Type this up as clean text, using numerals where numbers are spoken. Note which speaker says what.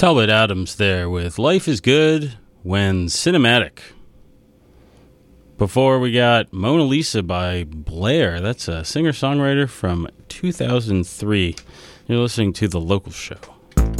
Speaker 1: Talbot Adams there with Life is Good When Cinematic. Before we got Mona Lisa by Blair. That's a singer-songwriter from 2003. You're listening to The Local Show.